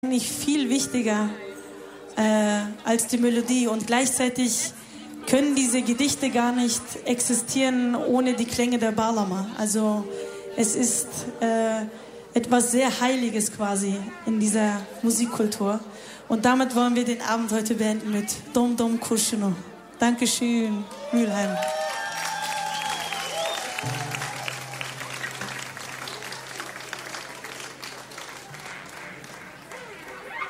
eigentlich viel wichtiger als die Melodie. Und gleichzeitig können diese Gedichte gar nicht existieren ohne die Klänge der Bağlama. Also es ist etwas sehr Heiliges quasi in dieser Musikkultur. Und damit wollen wir den Abend heute beenden mit Dom Dom Kurşunu. Dankeschön, Mülheim.